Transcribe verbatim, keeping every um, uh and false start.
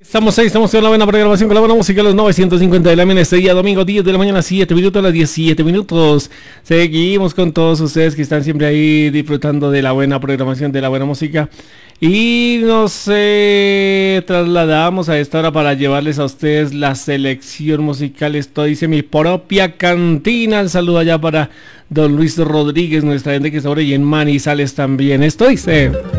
Estamos ahí, estamos en la buena programación con la buena música, los novecientos cincuenta de la mañana, este día domingo, diez de la mañana, siete minutos a las diecisiete minutos. Seguimos con todos ustedes que están siempre ahí disfrutando de la buena programación, de la buena música. Y nos eh, trasladamos a esta hora para llevarles a ustedes la selección musical. Esto dice mi propia cantina. El saludo allá para don Luis Rodríguez, nuestra gente que está ahora y en Manizales también. Esto dice...